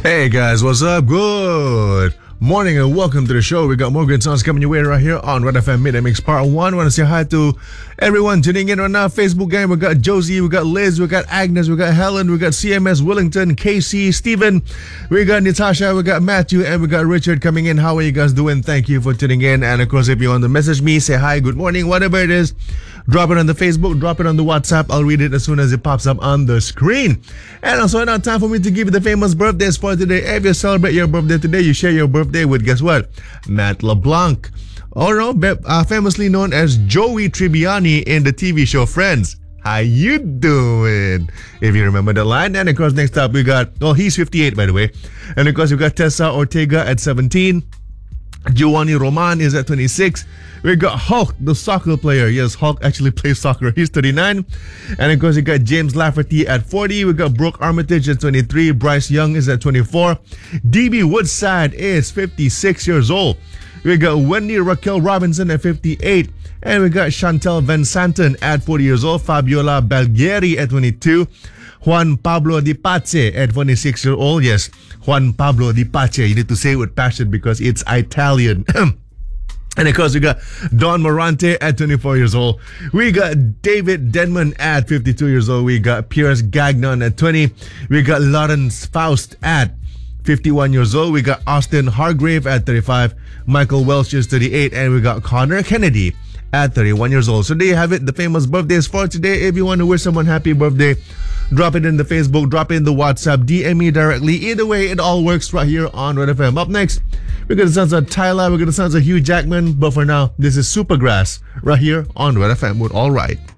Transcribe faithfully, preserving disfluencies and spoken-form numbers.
Hey guys, what's up? Good morning and welcome to the show. We got more good songs coming your way right here on Red F M Midday Mix Part one. Want to say hi to everyone tuning in right now. Facebook gang, we got Josie, we got Liz, we got Agnes, we got Helen, we got C M S Wellington, Casey, Steven, we got Natasha, we got Matthew, and we got Richard coming in. How are you guys doing? Thank you for tuning in. And of course, if you want to message me, say hi, good morning, whatever it is, drop it on the Facebook, drop it on the WhatsApp. I'll read it as soon as it pops up on the screen. And also now time for me to give you the famous birthdays for today. If you celebrate your birthday today, you share your birthday with, guess what? Matt LeBlanc. Or no, uh, famously known as Joey Tribbiani in the T V show Friends. How you doing? If you remember the line. And of course, next up we got, oh, he's fifty-eight by the way. And of course, we got Tessa Ortega at seventeen. Giovanni Roman is at twenty-six. We got Hulk, the soccer player. Yes, Hulk actually plays soccer. He's thirty-nine. And of course, we got James Lafferty at forty. We got Brooke Armitage at twenty-three. Bryce Young is at twenty-four. D B Woodside is fifty-six years old. We got Wendy Raquel Robinson at fifty-eight. And we got Chantel Van Santen at forty years old. Fabiola Balghieri at twenty-two. Juan Pablo Di Pace at twenty-six years old. Yes, Juan Pablo Di Pace. You need to say it with passion because it's Italian. And of course, we got Don Morante at twenty-four years old. We got David Denman at fifty-two years old. We got Pierce Gagnon at twenty. We got Lawrence Faust at fifty-one years old. We got Austin Hargrave at thirty-five. Michael Welch is thirty-eight. And we got Connor Kennedy at thirty-one years old. So there you have it, the famous birthdays for today. If you want to wish someone happy birthday, drop it in the Facebook, drop it in the WhatsApp, D M me directly. Either way, it all works right here on Red F M. Up next, we're going to sound of Tyler, we're going to sound of Hugh Jackman. But for now, this is Supergrass right here on Red F M with All Right.